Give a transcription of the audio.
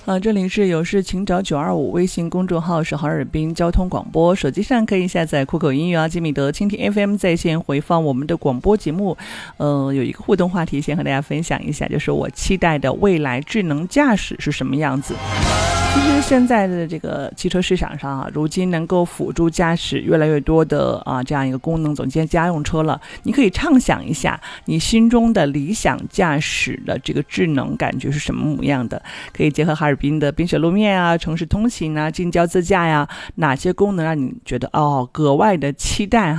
这里是有事请找925，微信公众号是哈尔滨交通广播，手机上可以下载酷狗音乐啊、吉米德、蜻蜓 FM 在线回放我们的广播节目。有一个互动话题先和大家分享一下，就是我期待的未来智能驾驶是什么样子。其实现在的这个汽车市场上如今能够辅助驾驶越来越多的这样一个功能，总监家用车了。你可以畅想一下，你心中的理想驾驶的这个智能感觉是什么模样的？可以结合哈尔滨的冰雪路面啊、城市通勤啊、近郊自驾呀，哪些功能让你觉得格外的期待